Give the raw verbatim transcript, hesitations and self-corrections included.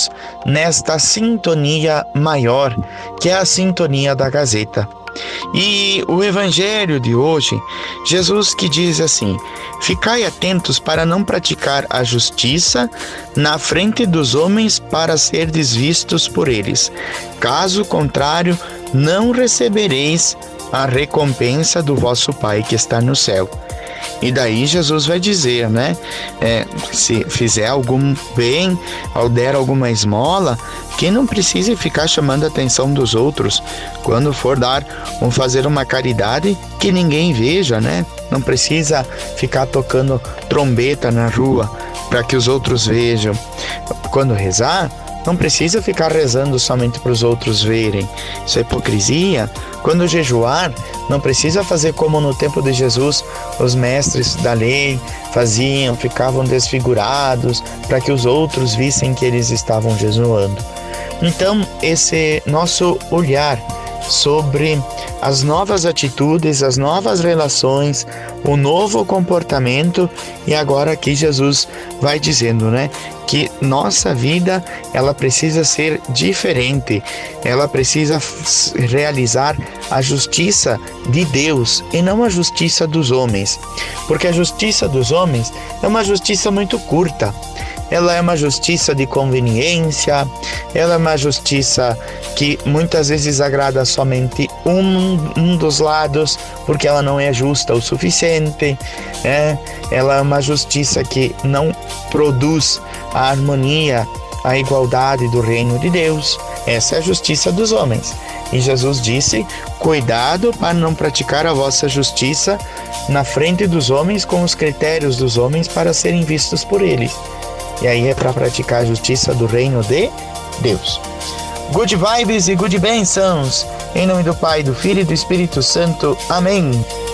Deus nesta sintonia maior, que é a sintonia da Gazeta. E o evangelho de hoje, Jesus que diz assim: ficai atentos para não praticar a justiça na frente dos homens para serdes vistos por eles. Caso contrário, não recebereis a recompensa do vosso Pai que está no céu. E daí Jesus vai dizer, né? É, se fizer algum bem, ou der alguma esmola, que não precise ficar chamando a atenção dos outros. Quando for dar ou fazer uma caridade, que ninguém veja, né? Não precisa ficar tocando trombeta na rua para que os outros vejam. Quando rezar, não precisa ficar rezando somente para os outros verem. Isso é hipocrisia. Quando jejuar, não precisa fazer como no tempo de Jesus os mestres da lei faziam, ficavam desfigurados para que os outros vissem que eles estavam jejuando. Então, esse nosso olhar sobre as novas atitudes, as novas relações, o novo comportamento, e agora aqui Jesus vai dizendo, né, que nossa vida, ela precisa ser diferente, ela precisa realizar a justiça de Deus e não a justiça dos homens, porque a justiça dos homens é uma justiça muito curta. Ela é uma justiça de conveniência, ela é uma justiça que muitas vezes agrada somente um, um dos lados, porque ela não é justa o suficiente, né? Ela é uma justiça que não produz a harmonia, a igualdade do reino de Deus. Essa é a justiça dos homens. E Jesus disse: cuidado para não praticar a vossa justiça na frente dos homens com os critérios dos homens para serem vistos por eles. E aí é para praticar a justiça do reino de Deus. Good vibes e good bênçãos. Em nome do Pai, do Filho e do Espírito Santo. Amém.